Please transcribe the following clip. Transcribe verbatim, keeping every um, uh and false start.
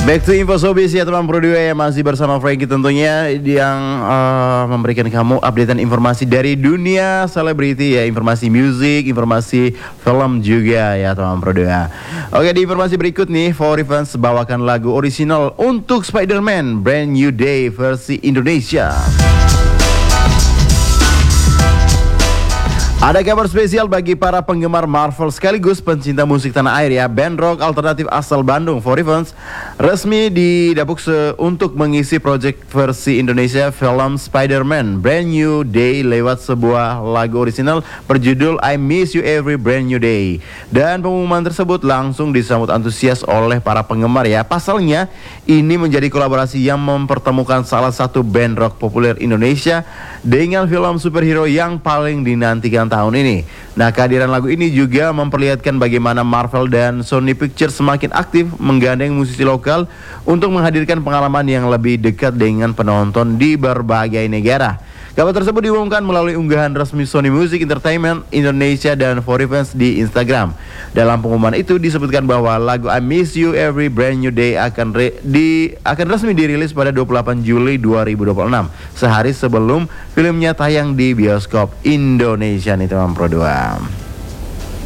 Back to Info Showbiz ya teman Pro dua ya, masih bersama Frankie tentunya yang uh, memberikan kamu updatean informasi dari dunia selebriti ya, informasi musik, informasi film juga ya teman Pro dua. Oke, di informasi berikut nih, Four Fans bawakan lagu original untuk Spider-Man Brand New Day versi Indonesia. Ada kabar spesial bagi para penggemar Marvel sekaligus pencinta musik tanah air ya. Band rock alternatif asal Bandung, Four Fans, resmi didapuk untuk mengisi proyek versi Indonesia film Spider-Man Brand New Day lewat sebuah lagu original berjudul I Miss You Every Brand New Day. Dan pengumuman tersebut langsung disambut antusias oleh para penggemar ya. Pasalnya ini menjadi kolaborasi yang mempertemukan salah satu band rock populer Indonesia dengan film superhero yang paling dinantikan tahun ini. Nah, kehadiran lagu ini juga memperlihatkan bagaimana Marvel dan Sony Pictures semakin aktif menggandeng musisi lokal untuk menghadirkan pengalaman yang lebih dekat dengan penonton di berbagai negara. Kabar tersebut diumumkan melalui unggahan resmi Sony Music Entertainment Indonesia dan Four Fans di Instagram. Dalam pengumuman itu disebutkan bahwa lagu I Miss You Every Brand New Day akan re, di akan resmi dirilis pada dua puluh delapan Juli dua ribu dua puluh enam, sehari sebelum filmnya tayang di bioskop Indonesia nih teman Pro dua.